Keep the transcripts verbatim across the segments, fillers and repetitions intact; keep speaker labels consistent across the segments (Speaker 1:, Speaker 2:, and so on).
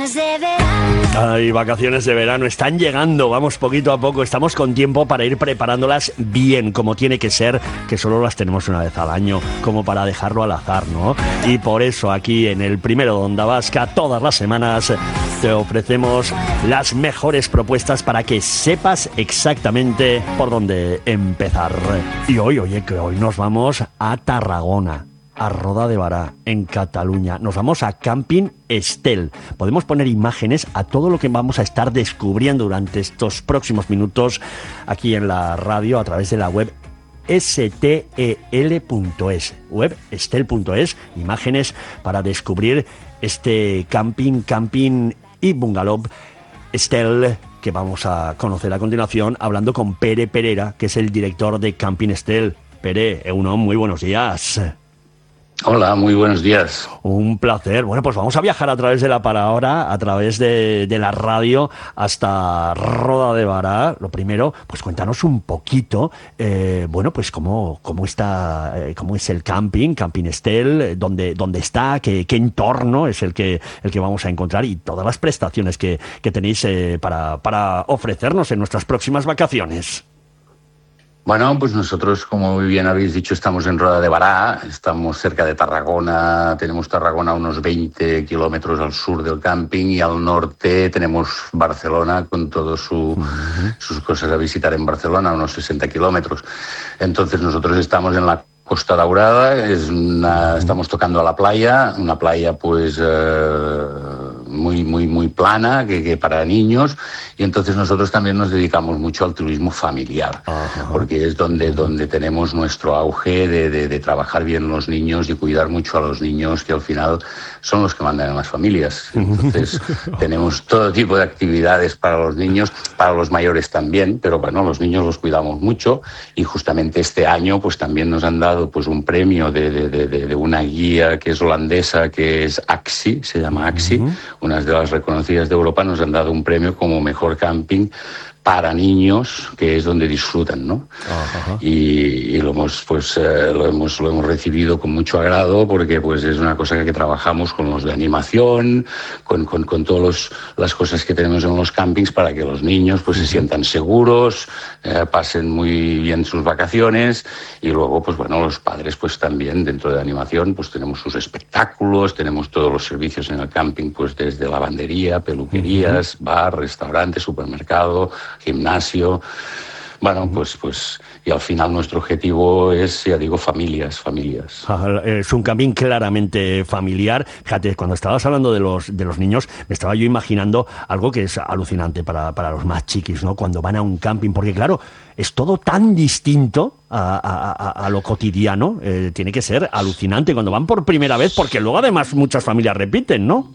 Speaker 1: Ay, vacaciones de verano están llegando, vamos poquito a poco, estamos con tiempo para ir preparándolas bien, como tiene que ser, que solo las tenemos una vez al año, como para dejarlo al azar, ¿no? Y por eso aquí en el primero de Onda Vasca, todas las semanas, te ofrecemos las mejores propuestas para que sepas exactamente por dónde empezar. Y hoy, oye, que hoy nos vamos a Tarragona, a Roda de Bará, en Cataluña. Nos vamos a Camping Estel. Podemos poner imágenes a todo lo que vamos a estar descubriendo durante estos próximos minutos aquí en la radio a través de la web estel punto es, web estel punto es, imágenes para descubrir este camping, camping y bungalow Estel, que vamos a conocer a continuación hablando con Pere Perera, que es el director de Camping Estel. Pere, Eunon, muy buenos días.
Speaker 2: Hola, muy buenos días.
Speaker 1: Un placer. Bueno, pues vamos a viajar a través de la palabra, a través de, de la radio, hasta Roda de Bará. Lo primero, pues cuéntanos un poquito, eh, bueno, pues cómo, cómo está, eh, cómo es el camping, Camping Estel, dónde, dónde está, qué, qué entorno es el que, el que vamos a encontrar y todas las prestaciones que, que tenéis eh, para, para ofrecernos en nuestras próximas vacaciones.
Speaker 2: Bueno, pues nosotros, como muy bien habéis dicho, estamos en Roda de Bará, estamos cerca de Tarragona, tenemos Tarragona a unos veinte kilómetros al sur del camping y al norte tenemos Barcelona con todas su, uh-huh. sus cosas a visitar en Barcelona, a unos sesenta kilómetros. Entonces nosotros estamos en la Costa Daurada, es una, estamos tocando a la playa, una playa pues eh, muy muy muy plana que, que para niños, y entonces nosotros también nos dedicamos mucho al turismo familiar, uh-huh. porque es donde donde tenemos nuestro auge de, de, de trabajar bien los niños y cuidar mucho a los niños, que al final son los que mandan en las familias. Entonces tenemos todo tipo de actividades para los niños, para los mayores también, pero bueno, los niños los cuidamos mucho, y justamente este año pues también nos han dado pues un premio de, de, de, de una guía que es holandesa, que es AXI, se llama AXI, uh-huh. unas de las reconocidas de Europa, nos han dado un premio como mejor camping para niños, que es donde disfrutan, ¿no? Uh-huh. Y, y lo hemos pues eh, lo hemos lo hemos recibido con mucho agrado, porque pues es una cosa que trabajamos con los de animación, con con con todas las cosas que tenemos en los campings para que los niños pues uh-huh. se sientan seguros, eh, pasen muy bien sus vacaciones, y luego pues bueno, los padres pues también dentro de animación pues tenemos sus espectáculos, tenemos todos los servicios en el camping, pues desde lavandería, peluquerías, uh-huh. bar, restaurante, supermercado, gimnasio. Bueno, pues, pues, y al final nuestro objetivo es, ya digo, familias, familias.
Speaker 1: Es un camping claramente familiar. Fíjate, cuando estabas hablando de los, de los niños, me estaba yo imaginando algo que es alucinante para, para los más chiquis, ¿no? Cuando van a un camping, porque claro, es todo tan distinto a, a, a, a lo cotidiano. Eh, tiene que ser alucinante cuando van por primera vez, porque luego además muchas familias repiten, ¿no?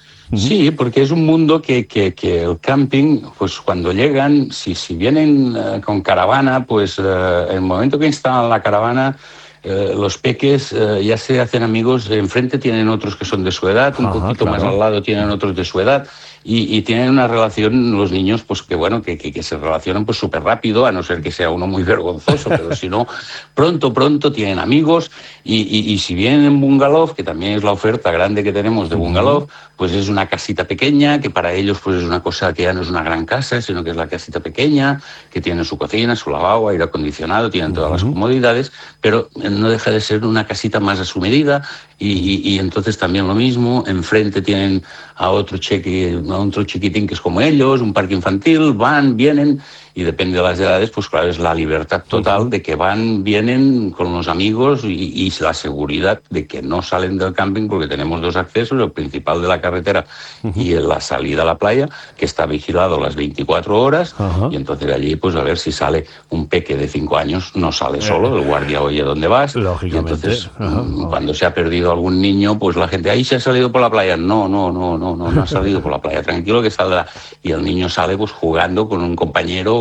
Speaker 2: Sí, porque es un mundo que, que, que el camping, pues cuando llegan, si, si vienen uh, con caravana, pues uh, el momento que instalan la caravana, uh, los peques uh, ya se hacen amigos. Enfrente tienen otros que son de su edad, un Ajá, poquito claro. más al lado tienen otros de su edad, y, y tienen una relación los niños, pues que bueno, que, que, que se relacionan pues súper rápido, a no ser que sea uno muy vergonzoso, pero si no, pronto, pronto tienen amigos, y, y, y si vienen en bungalow, que también es la oferta grande que tenemos de bungalow, pues es una casita pequeña, que para ellos pues es una cosa que ya no es una gran casa, sino que es la casita pequeña, que tiene su cocina, su lavabo, aire acondicionado, tienen todas las comodidades, pero no deja de ser una casita más a su medida, y, y, y entonces también lo mismo, enfrente tienen a otro cheque, a otro chiquitín que es como ellos, un parque infantil, van, vienen, y depende de las edades, pues claro, es la libertad total de que van, vienen con los amigos, y, y la seguridad de que no salen del camping, porque tenemos dos accesos, el principal de la carretera uh-huh. y la salida a la playa, que está vigilado las veinticuatro horas, uh-huh. y entonces allí, pues a ver si sale un peque de cinco años, no sale solo, el guardia oye dónde vas, y entonces uh-huh. cuando se ha perdido algún niño, pues la gente, ahí se ha salido por la playa, no, no, no, no, no, no ha salido por la playa, tranquilo que saldrá, y el niño sale pues jugando con un compañero,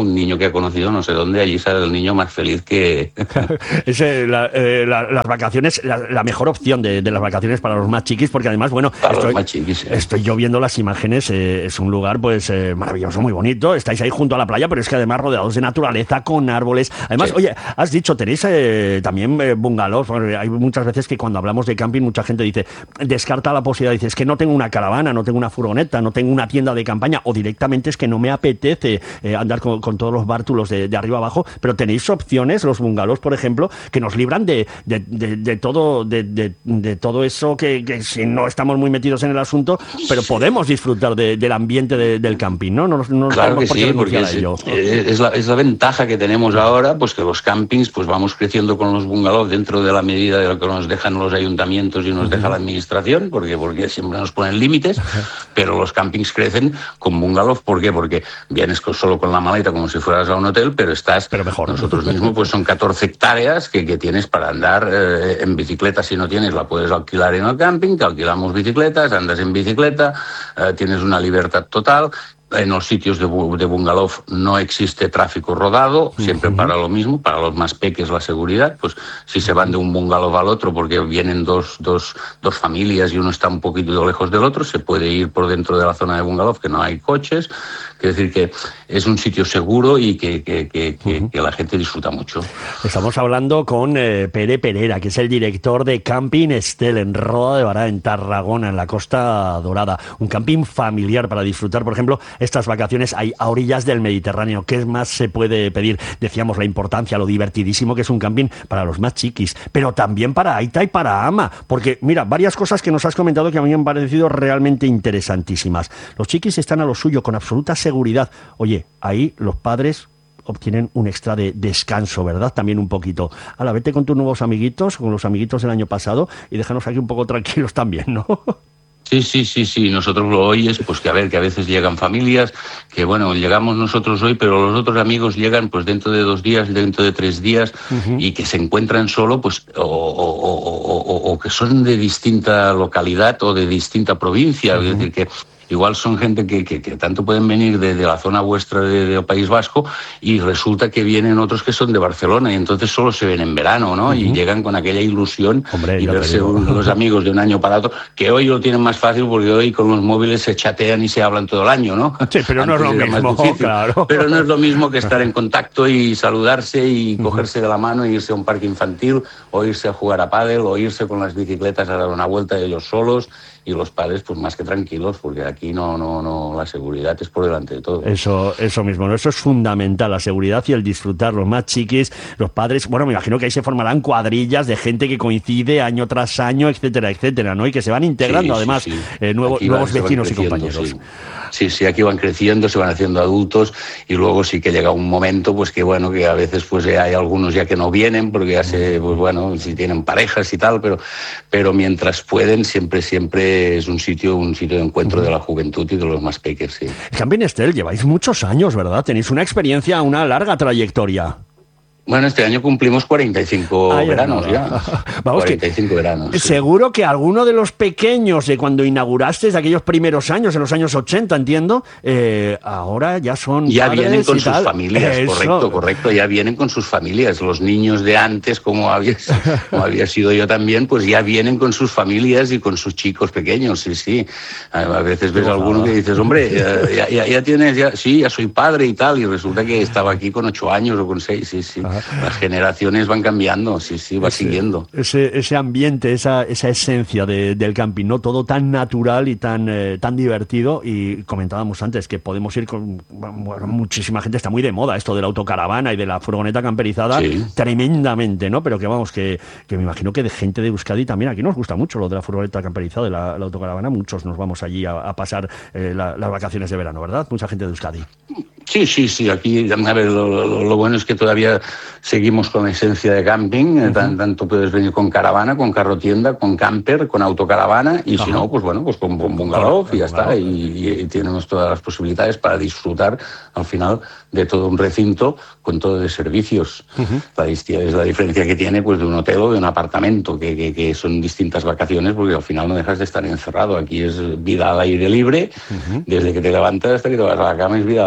Speaker 2: un niño que ha conocido no sé dónde, allí sale el niño más feliz que...
Speaker 1: es eh, la, eh, la, las vacaciones, la, la mejor opción de, de las vacaciones para los más chiquis, porque además, bueno,
Speaker 2: para
Speaker 1: estoy,
Speaker 2: los más chiquis, sí.
Speaker 1: estoy yo viendo las imágenes, eh, es un lugar pues eh, maravilloso, muy bonito, estáis ahí junto a la playa, pero es que además rodeados de naturaleza, con árboles. Además, sí. Oye, has dicho, tenéis eh, también eh, bungalows. Hay muchas veces que cuando hablamos de camping, mucha gente dice, descarta la posibilidad, dice, es que no tengo una caravana, no tengo una furgoneta, no tengo una tienda de campaña, o directamente es que no me apetece eh, andar con, con todos los bártulos de, de arriba abajo, pero tenéis opciones, los bungalows, por ejemplo, que nos libran de, de, de, de todo de, de, de todo eso que, que si no estamos muy metidos en el asunto, pero podemos disfrutar de, del ambiente de, del camping, ¿no? no, no
Speaker 2: claro que sí, porque es, es, la, es la ventaja que tenemos ahora, pues que los campings, pues vamos creciendo con los bungalows dentro de la medida de lo que nos dejan los ayuntamientos y nos deja la administración, porque, porque siempre nos ponen límites, pero los campings crecen con bungalows. ¿Por qué? Porque vienes con, solo con la maleta como si fueras a un hotel, pero estás,
Speaker 1: pero mejor.
Speaker 2: Nosotros mismos pues son catorce hectáreas que, que tienes para andar eh, en bicicleta. Si no tienes, la puedes alquilar en el camping, te alquilamos bicicletas, andas en bicicleta, eh, tienes una libertad total. En los sitios de, de bungalow no existe tráfico rodado, siempre uh-huh. para lo mismo, para los más peques la seguridad, pues si se van de un bungalow al otro porque vienen dos, dos, dos familias y uno está un poquito lejos del otro, se puede ir por dentro de la zona de bungalow, que no hay coches, quiere decir que es un sitio seguro y que, que, que, que, uh-huh. que la gente disfruta mucho.
Speaker 1: Estamos hablando con eh, Pere Perera, que es el director de Camping Estel en Roda de Bará, en Tarragona, en la Costa Dorada, un camping familiar para disfrutar, por ejemplo, estas vacaciones hay a orillas del Mediterráneo. ¿Qué más se puede pedir? Decíamos la importancia, lo divertidísimo que es un camping para los más chiquis, pero también para Aita y para Ama, porque mira, varias cosas que nos has comentado que a mí me han parecido realmente interesantísimas. Los chiquis están a lo suyo con absoluta seguridad. Oye, ahí los padres obtienen un extra de descanso, ¿verdad? También un poquito. Ala, vete con tus nuevos amiguitos, con los amiguitos del año pasado y déjanos aquí un poco tranquilos también, ¿no?
Speaker 2: Sí, sí, sí, sí, nosotros lo oyes, pues que a ver, que a veces llegan familias, que bueno, llegamos nosotros hoy, pero los otros amigos llegan pues dentro de dos días, dentro de tres días, uh-huh. y que se encuentran solo, pues, o, o, o, o, o que son de distinta localidad o de distinta provincia, uh-huh. es decir, que igual son gente que, que, que tanto pueden venir de, de la zona vuestra de, de País Vasco y resulta que vienen otros que son de Barcelona y entonces solo se ven en verano, ¿no? Uh-huh. Y llegan con aquella ilusión.
Speaker 1: Hombre,
Speaker 2: y verse los amigos de un año para otro, que hoy lo tienen más fácil porque hoy con los móviles se chatean y se hablan todo el año, ¿no?
Speaker 1: Sí, pero Antes no es lo mismo, claro.
Speaker 2: Pero no es lo mismo que estar en contacto y saludarse y uh-huh. cogerse de la mano e irse a un parque infantil o irse a jugar a pádel o irse con las bicicletas a dar una vuelta ellos solos. Y los padres, pues más que tranquilos, porque aquí no, no, no, la seguridad es por delante de todo.
Speaker 1: Eso, eso mismo, ¿no? Eso es fundamental, la seguridad y el disfrutar. Los más chiquis, los padres, bueno, me imagino que ahí se formarán cuadrillas de gente que coincide año tras año, etcétera, etcétera, ¿no? Y que se van integrando, sí, además, sí, sí. Eh, nuevos, van, nuevos vecinos y compañeros.
Speaker 2: Sí. Sí, sí, aquí van creciendo, se van haciendo adultos y luego sí que llega un momento, pues que bueno, que a veces pues hay algunos ya que no vienen porque ya se, pues bueno, si tienen parejas y tal, pero, pero mientras pueden, siempre, siempre es un sitio, un sitio de encuentro de la juventud y de los más pequeños, sí.
Speaker 1: Camping Estel, lleváis muchos años, ¿verdad? Tenéis una experiencia, una larga trayectoria.
Speaker 2: Bueno, este año cumplimos cuarenta y cinco Ay, veranos no. ya.
Speaker 1: Vamos, cuarenta y cinco que veranos. Sí. Seguro que alguno de los pequeños de cuando inauguraste, de aquellos primeros años, en los años ochenta, entiendo, eh, ahora ya son
Speaker 2: Ya vienen con sus
Speaker 1: tal.
Speaker 2: familias,
Speaker 1: Eso.
Speaker 2: correcto, correcto, ya vienen con sus familias. Los niños de antes, como había, como había sido yo también, pues ya vienen con sus familias y con sus chicos pequeños, sí, sí. A veces ves a alguno que dices, hombre, ya, ya, ya tienes, ya, sí, ya soy padre y tal, y resulta que estaba aquí con ocho años o con seis, sí, sí. Ajá. Las generaciones van cambiando, sí, sí, va ese, siguiendo.
Speaker 1: Ese, ese ambiente, esa, esa esencia de, del camping, ¿no? Todo tan natural y tan, eh, tan divertido. Y comentábamos antes que podemos ir con... Bueno, muchísima gente, está muy de moda esto de la autocaravana y de la furgoneta camperizada, sí. Tremendamente, ¿no? Pero que vamos, que, que me imagino que de gente de Euskadi también, aquí nos gusta mucho lo de la furgoneta camperizada, de la, la autocaravana, muchos nos vamos allí a, a pasar eh, la, las vacaciones de verano, ¿verdad? Mucha gente de Euskadi.
Speaker 2: Sí, sí, sí, aquí, a ver, lo, lo, lo bueno es que todavía seguimos con la esencia de camping, uh-huh. Tant, tanto puedes venir con caravana, con carro tienda, con camper, con autocaravana, y uh-huh. si no, pues bueno, pues con, con bungalow y ya está, y, y tenemos todas las posibilidades para disfrutar al final de todo un recinto con todo de servicios. Uh-huh. La, es la diferencia que tiene pues de un hotel o de un apartamento, que, que, que son distintas vacaciones, porque al final no dejas de estar encerrado. Aquí es vida al aire libre, uh-huh. Desde que te levantas hasta que te vas a la cama es vida al aire libre.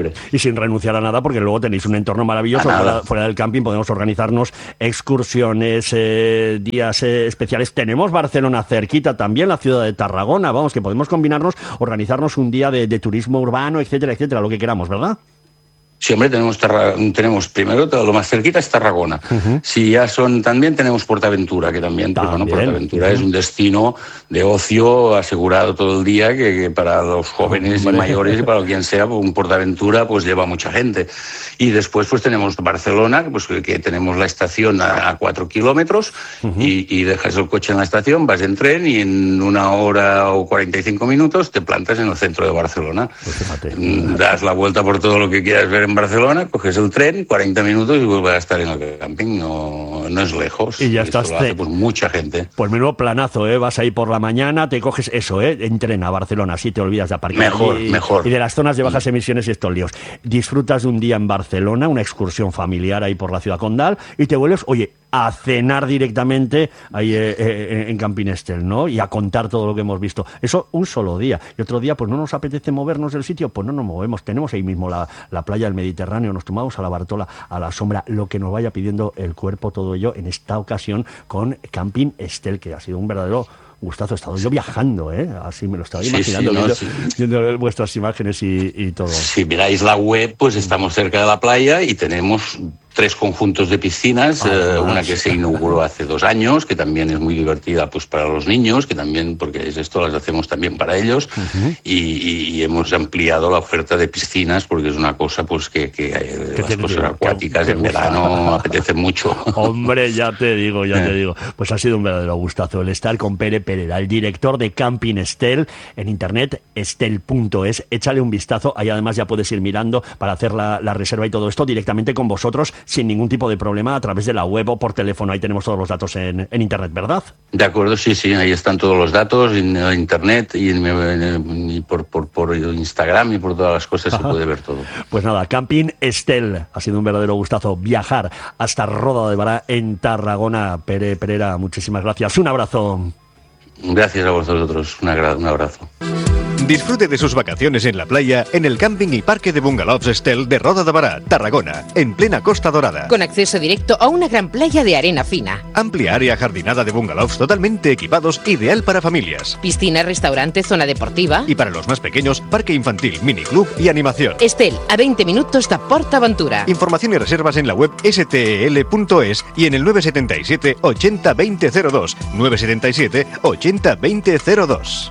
Speaker 2: libre.
Speaker 1: Y sin renunciar a nada, porque luego tenéis un entorno maravilloso fuera, fuera del camping, podemos organizarnos excursiones, eh, días eh, especiales. Tenemos Barcelona cerquita también, la ciudad de Tarragona, vamos, que podemos combinarnos, organizarnos un día de, de turismo urbano, etcétera, etcétera, lo que queramos, ¿verdad?
Speaker 2: Sí, hombre, tenemos, Tarra... tenemos primero todo lo más cerquita es Tarragona. Uh-huh. Si ya son, también tenemos Portaventura, que también, pues, también. Bueno, Portaventura uh-huh. es un destino de ocio asegurado todo el día, que, que para los jóvenes uh-huh. y mayores y para quien sea, un Portaventura pues lleva mucha gente. Y después pues tenemos Barcelona, pues que, que tenemos la estación a, a cuatro kilómetros uh-huh. y, y dejas el coche en la estación, vas en tren y en una hora o cuarenta y cinco minutos te plantas en el centro de Barcelona.
Speaker 1: Pues fíjate.
Speaker 2: Das la vuelta por todo lo que quieras ver en Barcelona, coges el tren, cuarenta minutos y vuelves a estar en el camping, no, no es lejos.
Speaker 1: Y ya estás.
Speaker 2: Lo hace, pues, mucha gente.
Speaker 1: Pues menudo planazo, ¿eh? Vas ahí por la mañana, te coges eso, ¿eh? En tren a Barcelona, así te olvidas de aparcar.
Speaker 2: Mejor,
Speaker 1: y,
Speaker 2: mejor.
Speaker 1: Y de las zonas de bajas emisiones y estos líos. Disfrutas de un día en Barcelona, una excursión familiar ahí por la ciudad condal, y te vuelves, oye, a cenar directamente ahí eh, eh, en Camping Estel, ¿no? Y a contar todo lo que hemos visto. Eso un solo día. Y otro día, pues no nos apetece movernos del sitio, pues no nos movemos. Tenemos ahí mismo la, la playa del Mediterráneo, nos tomamos a la Bartola, a la sombra, lo que nos vaya pidiendo el cuerpo, todo ello, en esta ocasión con Camping Estel, que ha sido un verdadero gustazo. He estado yo viajando, ¿eh? Así me lo estaba imaginando, sí, sí, no, viendo, sí. viendo vuestras imágenes y, y todo.
Speaker 2: Si miráis la web, pues estamos cerca de la playa y tenemos tres conjuntos de piscinas, ah, eh, una que se inauguró hace dos años, que también es muy divertida pues para los niños, que también, porque esto las hacemos también para ellos, uh-huh. y, y, y hemos ampliado la oferta de piscinas, porque es una cosa pues que, que eh, las cosas digo, acuáticas en verano apetecen mucho.
Speaker 1: Hombre, ya te digo, ya te digo. Pues ha sido un verdadero gustazo el estar con Pere Pereda, el director de Camping Estel, en internet, estel punto es. Échale un vistazo, ahí además ya puedes ir mirando para hacer la, la reserva y todo esto directamente con vosotros, sin ningún tipo de problema, a través de la web o por teléfono. Ahí tenemos todos los datos en, en internet, ¿verdad?
Speaker 2: De acuerdo, sí, sí, ahí están todos los datos en internet y, en, en, y por, por, por Instagram y por todas las cosas. Ajá. Se puede ver todo. Pues
Speaker 1: nada, Camping Estel, ha sido un verdadero gustazo viajar hasta Roda de Bará en Tarragona. Pere Perera, muchísimas gracias. Un abrazo.
Speaker 2: Gracias a vosotros, un abrazo.
Speaker 3: Disfrute de sus vacaciones en la playa en el camping y parque de bungalows Estel de Roda de Bará, Tarragona, en plena Costa Dorada.
Speaker 4: Con acceso directo a una gran playa de arena fina.
Speaker 3: Amplia área jardinada de bungalows totalmente equipados, ideal para familias.
Speaker 4: Piscina, restaurante, zona deportiva.
Speaker 3: Y para los más pequeños, parque infantil, miniclub y animación.
Speaker 4: Estel, a veinte minutos de PortAventura.
Speaker 3: Información y reservas en la web ese te ele punto es y en el nueve setenta y siete ochenta veinte cero dos. nueve setenta y siete ochenta veinte cero dos.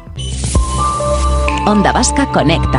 Speaker 5: Onda Vasca Conecta.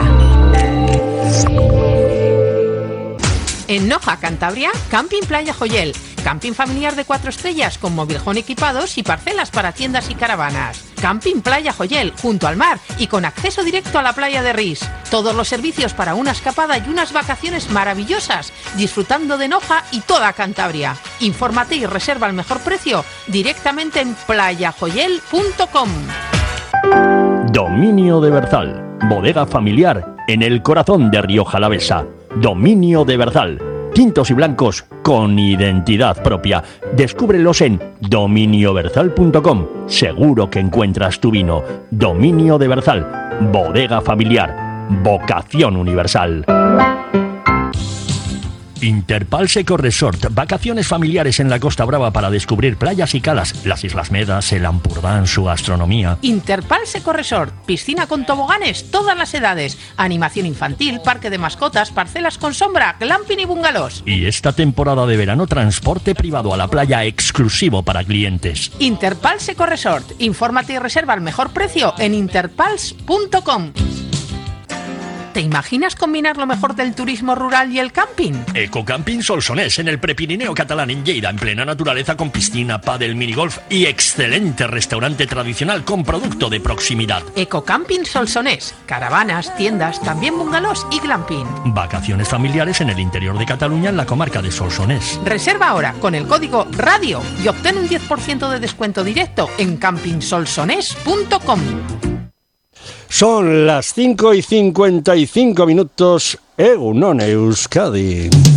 Speaker 6: En Noja, Cantabria, Camping Playa Joyel. Camping familiar de cuatro estrellas con mobilhome equipados y parcelas para tiendas y caravanas. Camping Playa Joyel, junto al mar y con acceso directo a la playa de Ris. Todos los servicios para una escapada y unas vacaciones maravillosas, disfrutando de Noja y toda Cantabria. Infórmate y reserva al mejor precio directamente en playa joyel punto com.
Speaker 1: Dominio de Berzal, bodega familiar en el corazón de Rioja Alavesa. Dominio de Berzal, tintos y blancos con identidad propia. Descúbrelos en dominio berzal punto com. Seguro que encuentras tu vino. Dominio de Berzal, bodega familiar, vocación universal. Interpals Eco Resort, vacaciones familiares en la Costa Brava para descubrir playas y calas, las Islas Medas, el Ampurdán, su gastronomía.
Speaker 6: Interpals Eco Resort, piscina con toboganes, todas las edades, animación infantil, parque de mascotas, parcelas con sombra, glamping y bungalows.
Speaker 1: Y esta temporada de verano, transporte privado a la playa exclusivo para clientes.
Speaker 6: Interpals Eco Resort, infórmate y reserva al mejor precio en interpals punto com. ¿Te imaginas combinar lo mejor del turismo rural y el camping?
Speaker 1: Ecocamping Solsonès, en el Prepirineo catalán, en Lleida, en plena naturaleza, con piscina, pádel, minigolf y excelente restaurante tradicional con producto de proximidad.
Speaker 6: Ecocamping Solsonès, caravanas, tiendas, también bungalows y glamping.
Speaker 1: Vacaciones familiares en el interior de Cataluña, en la comarca de Solsonès.
Speaker 6: Reserva ahora con el código RADIO y obtén un diez por ciento de descuento directo en camping solsonès punto com.
Speaker 1: Son las cinco y cincuenta y cinco minutos. Egunon Euskadi.